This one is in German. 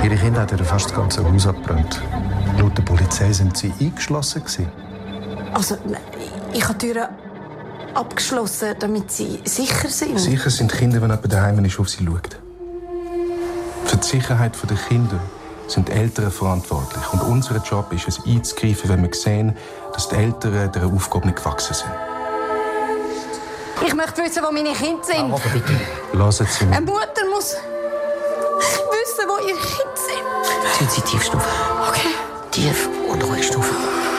Ihre Kinder hat fast das ganze Haus abgebrannt. Laut der Polizei sind sie eingeschlossen. Also, ich habe die Türen abgeschlossen, damit sie sicher sind. Sicher sind die Kinder, wenn jemand daheim ist, auf sie schaut. Für die Sicherheit der Kinder sind die Eltern verantwortlich. Und unser Job ist es, einzugreifen, wenn wir sehen, dass die Eltern dieser Aufgabe nicht gewachsen sind. Ich möchte wissen, wo meine Kinder sind. Aber bitte. Lassen Sie mich. Eine Mutter muss wissen, wo ihre Kinder sind. Tun Sie tief schnaufen. Okay. Tief und ruhig schnaufen.